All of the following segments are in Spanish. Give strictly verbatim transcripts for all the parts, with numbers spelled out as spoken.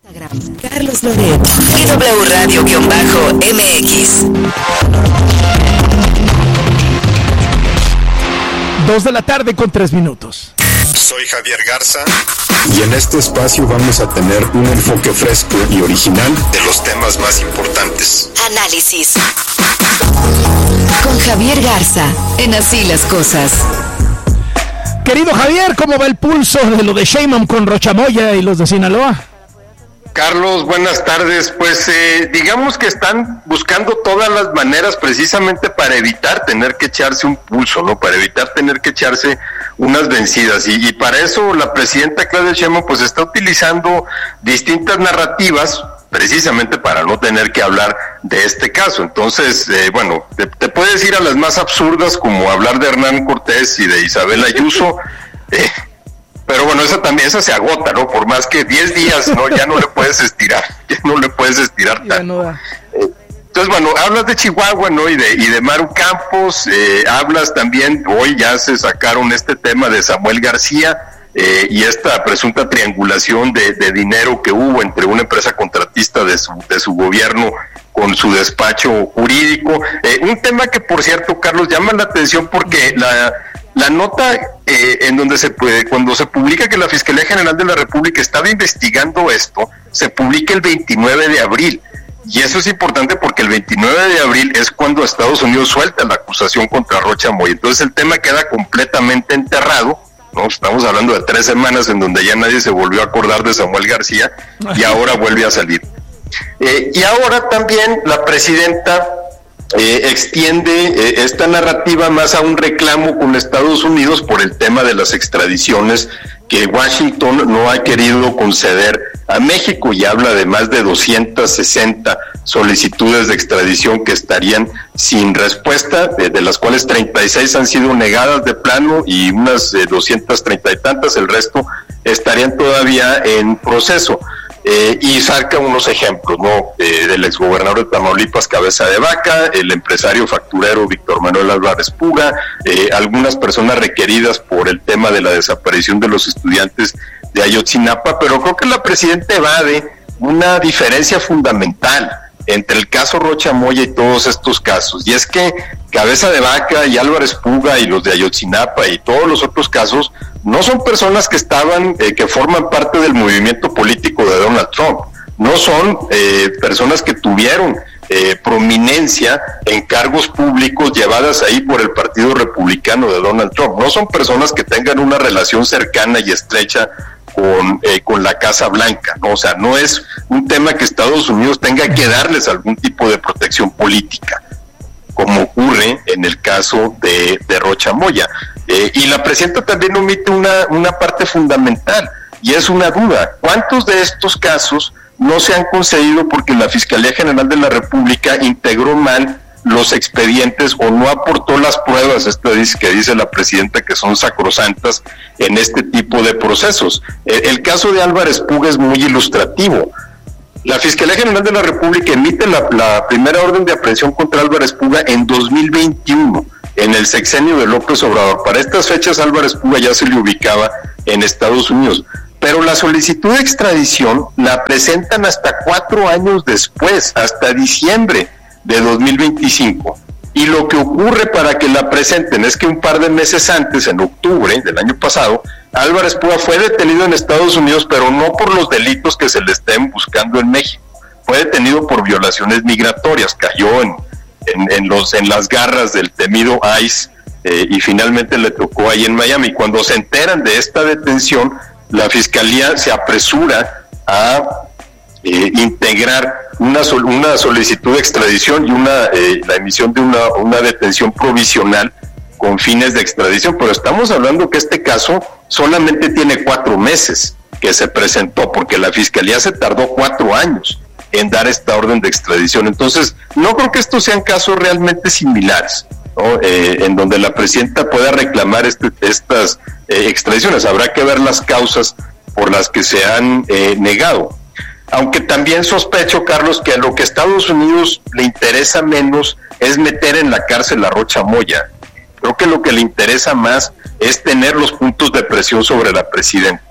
Instagram, Carlos Loret y W Radio-M X. Dos de la tarde con tres minutos. Soy Javier Garza y en este espacio vamos a tener un enfoque fresco y original de los temas más importantes. Análisis con Javier Garza en Así las Cosas. Querido Javier, ¿cómo va el pulso de lo de Sheinbaum con Rocha Moya y los de Sinaloa? Carlos, buenas tardes. Pues eh, digamos que están buscando todas las maneras precisamente para evitar tener que echarse un pulso, ¿no? Para evitar tener que echarse unas vencidas. Y, y para eso la presidenta Claudia Sheinbaum pues está utilizando distintas narrativas precisamente para no tener que hablar de este caso. Entonces, eh, bueno, te, te puedes ir a las más absurdas como hablar de Hernán Cortés y de Isabel Ayuso, eh, pero bueno, esa también, esa se agota, ¿no? Por más que diez días, ¿no? Ya no le puedes estirar, ya no le puedes estirar tanto. No eh, entonces, bueno, hablas de Chihuahua, ¿no? Y de, y de Maru Campos, eh, hablas también, hoy ya se sacaron este tema de Samuel García, eh, y esta presunta triangulación de, de dinero que hubo entre una empresa contratista de su, de su gobierno con su despacho jurídico. Eh, un tema que, por cierto, Carlos, llama la atención porque la... La nota eh, en donde se puede, cuando se publica que la Fiscalía General de la República estaba investigando esto, se publica el veintinueve de abril. Y eso es importante porque el veintinueve de abril es cuando Estados Unidos suelta la acusación contra Rocha Moya. Entonces el tema queda completamente enterrado, ¿no? Estamos hablando de tres semanas en donde ya nadie se volvió a acordar de Samuel García y ahora vuelve a salir. Eh, y ahora también la presidenta Eh, extiende eh, esta narrativa más a un reclamo con Estados Unidos por el tema de las extradiciones que Washington no ha querido conceder a México y habla de más de doscientas sesenta solicitudes de extradición que estarían sin respuesta, de, de las cuales treinta y seis han sido negadas de plano y unas eh, doscientas treinta y tantas, el resto estarían todavía en proceso. Eh, y saca unos ejemplos, ¿no? Eh, del exgobernador de Tamaulipas, Cabeza de Vaca, el empresario facturero Víctor Manuel Álvarez Puga, eh, algunas personas requeridas por el tema de la desaparición de los estudiantes de Ayotzinapa, pero creo que la presidenta evade una diferencia fundamental entre el caso Rocha Moya y todos estos casos, y es que Cabeza de Vaca y Álvarez Puga y los de Ayotzinapa y todos los otros casos no son personas que estaban, eh, que forman parte del movimiento político de Donald Trump, no son eh, personas que tuvieron eh, prominencia en cargos públicos llevadas ahí por el Partido Republicano de Donald Trump, no son personas que tengan una relación cercana y estrecha con eh, con la Casa Blanca, ¿no? O sea, no es un tema que Estados Unidos tenga que darles algún tipo de protección política, como ocurre en el caso de, de Rocha Moya. Eh, y la presidenta también omite una, una parte fundamental, y es una duda. ¿Cuántos de estos casos no se han concedido porque la Fiscalía General de la República integró mal los expedientes o no aportó las pruebas, esta dice que dice la presidenta que son sacrosantas en este tipo de procesos? El, el caso de Álvarez Puga es muy ilustrativo. La Fiscalía General de la República emite la, la primera orden de aprehensión contra Álvarez Puga en dos mil veintiuno, en el sexenio de López Obrador. Para estas fechas Álvarez Puga ya se le ubicaba en Estados Unidos, pero la solicitud de extradición la presentan hasta cuatro años después, hasta diciembre de dos mil veinticinco, y lo que ocurre para que la presenten es que un par de meses antes, en octubre del año pasado, Álvarez Puga fue detenido en Estados Unidos, pero no por los delitos que se le estén buscando en México, fue detenido por violaciones migratorias, cayó en, en, en, los, en las garras del temido ICE, eh, y finalmente le tocó ahí en Miami. Cuando se enteran de esta detención, la Fiscalía se apresura a Eh, integrar una, sol, una solicitud de extradición y una eh, la emisión de una, una detención provisional con fines de extradición, pero estamos hablando que este caso solamente tiene cuatro meses que se presentó, porque la Fiscalía se tardó cuatro años en dar esta orden de extradición. Entonces, no creo que estos sean casos realmente similares, ¿no? Eh, en donde la presidenta pueda reclamar este, estas eh, extradiciones. Habrá que ver las causas por las que se han eh, negado. Aunque también sospecho, Carlos, que a lo que a Estados Unidos le interesa menos es meter en la cárcel a Rocha Moya. Creo que lo que le interesa más es tener los puntos de presión sobre la presidenta.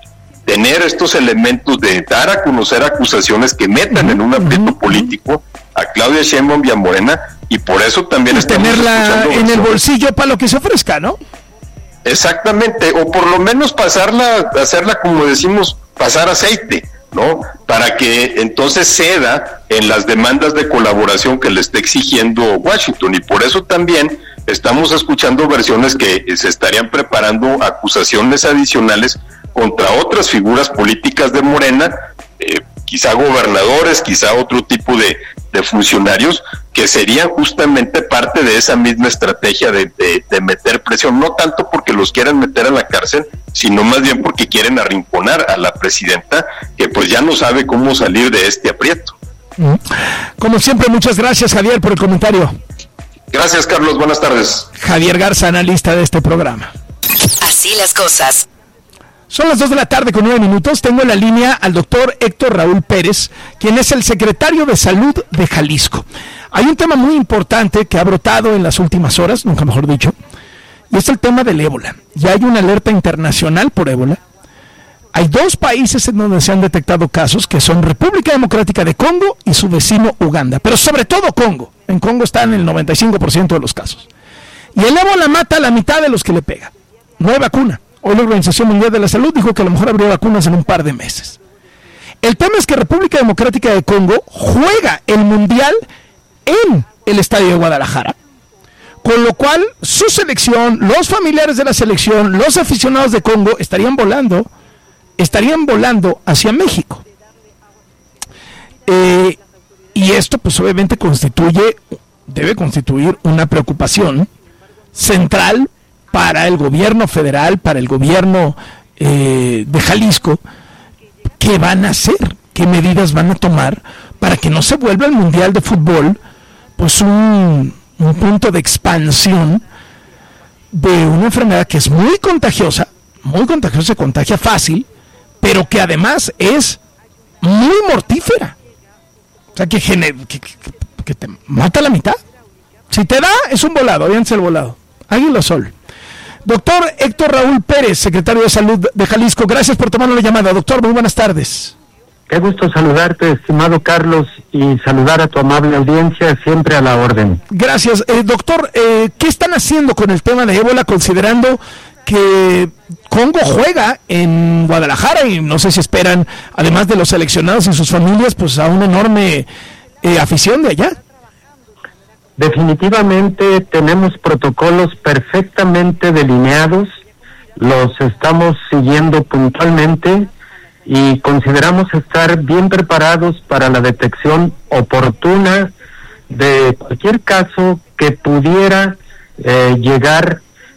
tener estos elementos de dar a conocer acusaciones que metan en un aprieto político a Claudia Sheinbaum y a Morena, y por eso también pues estamos tenerla en el bolsillo para lo que se ofrezca, ¿no? Exactamente, o por lo menos pasarla, hacerla como decimos, pasar aceite, ¿no? Para que entonces ceda en las demandas de colaboración que le está exigiendo Washington, y por eso también estamos escuchando versiones que se estarían preparando acusaciones adicionales contra otras figuras políticas de Morena, eh, quizá gobernadores, quizá otro tipo de, de funcionarios, que serían justamente parte de esa misma estrategia de, de, de meter presión, no tanto porque los quieran meter a la cárcel, sino más bien porque quieren arrinconar a la presidenta, que pues ya no sabe cómo salir de este aprieto. Como siempre, muchas gracias, Javier, por el comentario. Gracias, Carlos, buenas tardes. Javier Garza, analista de este programa. Así las cosas. Son las dos de la tarde con nueve minutos. Tengo en la línea al doctor Héctor Raúl Pérez, quien es el secretario de Salud de Jalisco. Hay un tema muy importante que ha brotado en las últimas horas, nunca mejor dicho, y es el tema del ébola. Ya hay una alerta internacional por ébola. Hay dos países en donde se han detectado casos, que son República Democrática de Congo y su vecino Uganda, pero sobre todo Congo. En Congo están el noventa y cinco por ciento de los casos. Y el ébola mata a la mitad de los que le pega. No hay vacuna. Hoy la Organización Mundial de la Salud dijo que a lo mejor habría vacunas en un par de meses. El tema es que República Democrática de Congo juega el Mundial en el estadio de Guadalajara, con lo cual su selección, los familiares de la selección, los aficionados de Congo estarían volando, estarían volando hacia México. Eh, y esto pues obviamente constituye, debe constituir una preocupación central para el gobierno federal, para el gobierno eh, de Jalisco. ¿Qué van a hacer? ¿Qué medidas van a tomar para que no se vuelva el Mundial de Fútbol pues un, un punto de expansión de una enfermedad que es muy contagiosa, muy contagiosa, se contagia fácil, pero que además es muy mortífera? O sea, que, gener- que, que, que te mata a la mitad. Si te da, es un volado, váyanse el volado. Águila Sol. Doctor Héctor Raúl Pérez, secretario de Salud de Jalisco, gracias por tomar la llamada. Doctor, muy buenas tardes. Qué gusto saludarte, estimado Carlos, y saludar a tu amable audiencia, siempre a la orden. Gracias. Eh, doctor, eh, ¿qué están haciendo con el tema de ébola, considerando que Congo juega en Guadalajara y no sé si esperan, además de los seleccionados y sus familias, pues a una enorme eh, afición de allá? Definitivamente tenemos protocolos perfectamente delineados, los estamos siguiendo puntualmente y consideramos estar bien preparados para la detección oportuna de cualquier caso que pudiera eh, llegar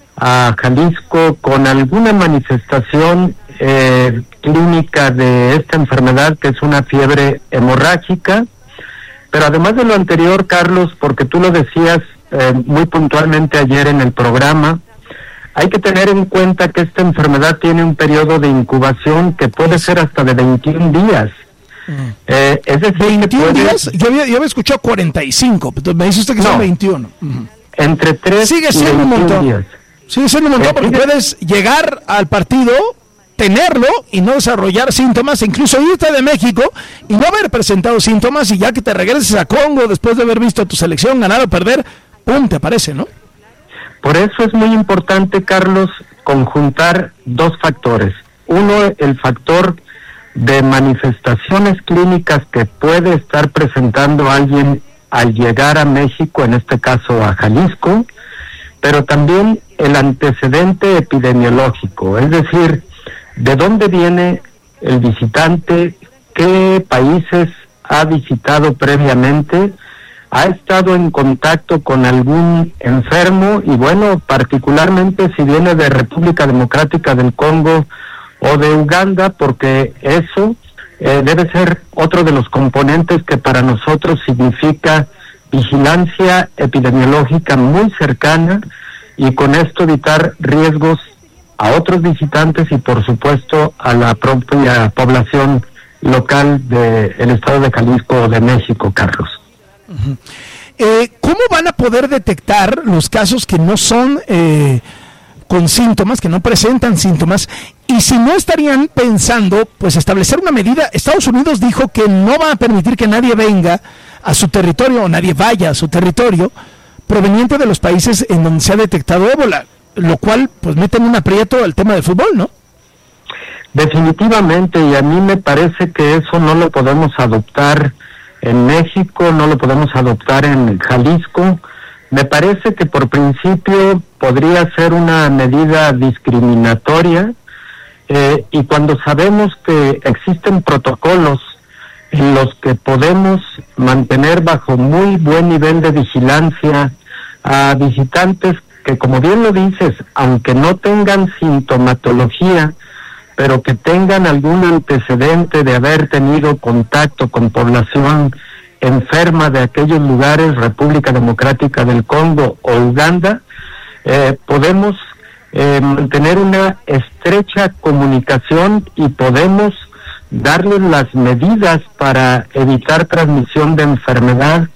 a Jalisco con alguna manifestación eh, clínica de esta enfermedad, que es una fiebre hemorrágica. Pero además de lo anterior, Carlos, porque tú lo decías eh, muy puntualmente ayer en el programa, hay que tener en cuenta que esta enfermedad tiene un periodo de incubación que puede ser hasta de veintiún días. Mm. Eh, es decir, ¿veintiún puede... días? Yo había, yo había escuchado cuarenta y cinco, entonces me dice usted que no, son veintiuno. Uh-huh. Entre tres Sigue y veintiún un montón. días. Sigue siendo un montón, porque sigue... puedes llegar al partido, tenerlo y no desarrollar síntomas, incluso irte de México y no haber presentado síntomas, y ya que te regreses a Congo después de haber visto a tu selección ganar o perder, pum, te aparece, ¿no? Por eso es muy importante, Carlos, conjuntar dos factores. Uno, el factor de manifestaciones clínicas que puede estar presentando alguien al llegar a México, en este caso a Jalisco, pero también el antecedente epidemiológico, es decir, de dónde viene el visitante, qué países ha visitado previamente, ha estado en contacto con algún enfermo, y bueno, particularmente si viene de República Democrática del Congo o de Uganda, porque eso eh, debe ser otro de los componentes que para nosotros significa vigilancia epidemiológica muy cercana, y con esto evitar riesgos a otros visitantes y por supuesto a la propia población local del estado de Jalisco o de México, Carlos. Uh-huh. Eh, ¿Cómo van a poder detectar los casos que no son eh, con síntomas, que no presentan síntomas, y si no estarían pensando, pues establecer una medida. Estados Unidos dijo que no va a permitir que nadie venga a su territorio, o nadie vaya a su territorio, proveniente de los países en donde se ha detectado ébola, lo cual pues mete en un aprieto al tema del fútbol, ¿no? Definitivamente, y a mí me parece que eso no lo podemos adoptar en México, no lo podemos adoptar en Jalisco. Me parece que por principio podría ser una medida discriminatoria, eh, y cuando sabemos que existen protocolos en los que podemos mantener bajo muy buen nivel de vigilancia a visitantes que, como bien lo dices, aunque no tengan sintomatología, pero que tengan algún antecedente de haber tenido contacto con población enferma de aquellos lugares, República Democrática del Congo o Uganda, eh, podemos eh, mantener una estrecha comunicación y podemos darles las medidas para evitar transmisión de enfermedad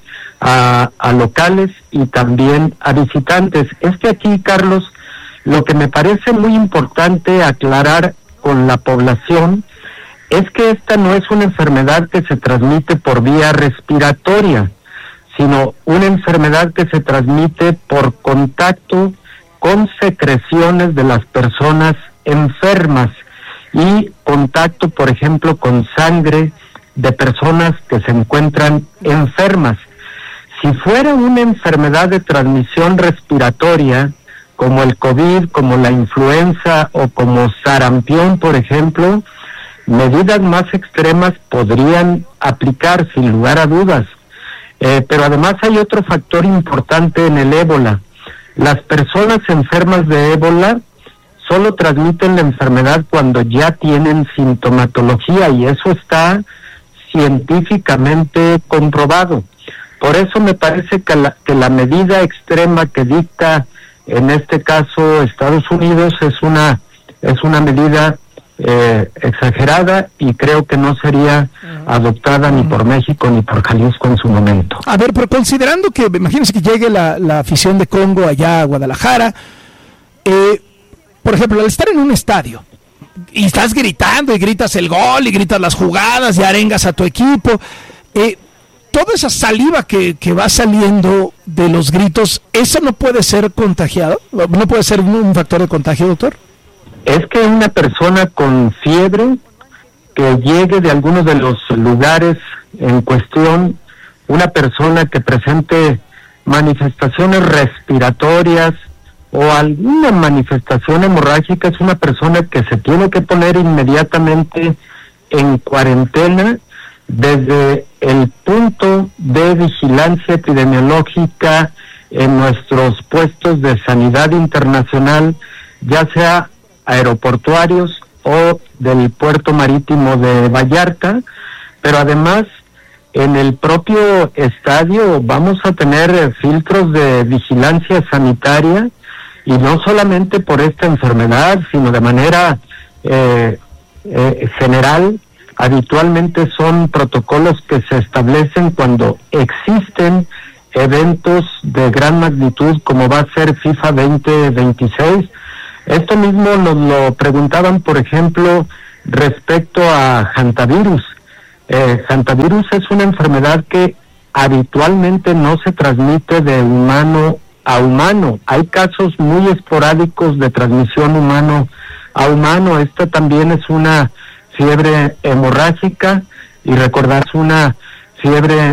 a, a locales y también a visitantes. Es que aquí, Carlos, lo que me parece muy importante aclarar con la población es que esta no es una enfermedad que se transmite por vía respiratoria, sino una enfermedad que se transmite por contacto con secreciones de las personas enfermas y contacto, por ejemplo, con sangre de personas que se encuentran enfermas. Si fuera una enfermedad de transmisión respiratoria, como el COVID, como la influenza o como sarampión, por ejemplo, medidas más extremas podrían aplicar sin lugar a dudas. Eh, pero además hay otro factor importante en el ébola. Las personas enfermas de ébola solo transmiten la enfermedad cuando ya tienen sintomatología, y eso está científicamente comprobado. Por eso me parece que la, que la medida extrema que dicta en este caso Estados Unidos es una es una medida eh, exagerada, y creo que no sería adoptada ni por México ni por Jalisco en su momento. A ver, pero considerando que, imagínense que llegue la, la afición de Congo allá a Guadalajara, eh, por ejemplo, al estar en un estadio y estás gritando y gritas el gol y gritas las jugadas y arengas a tu equipo, eh, toda esa saliva que, que va saliendo de los gritos, ¿eso no puede ser contagiado? ¿No puede ser un, un factor de contagio, doctor? Es que una persona con fiebre que llegue de algunos de los lugares en cuestión, una persona que presente manifestaciones respiratorias o alguna manifestación hemorrágica, es una persona que se tiene que poner inmediatamente en cuarentena desde el punto de vigilancia epidemiológica en nuestros puestos de sanidad internacional, ya sea aeroportuarios o del puerto marítimo de Vallarta, pero además en el propio estadio vamos a tener eh, filtros de vigilancia sanitaria, y no solamente por esta enfermedad, sino de manera eh, eh, general. Habitualmente son protocolos que se establecen cuando existen eventos de gran magnitud, como va a ser FIFA veinte veintiséis. Esto mismo nos lo preguntaban, por ejemplo, respecto a hantavirus. Eh, hantavirus es una enfermedad que habitualmente no se transmite de humano a humano. Hay casos muy esporádicos de transmisión humano a humano. Esta también es una fiebre hemorrágica, y recordar una fiebre